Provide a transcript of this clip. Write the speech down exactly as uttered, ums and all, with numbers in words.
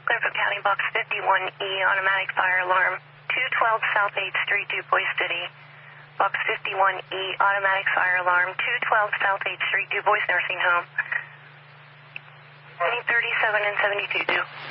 Clearfield County, Box fifty-one E, automatic fire alarm, two twelve South eighth Street, DuBois City. Box fifty-one E, automatic fire alarm, two twelve South eighth Street, DuBois Nursing Home. twenty thirty-seven and seventy-two, due.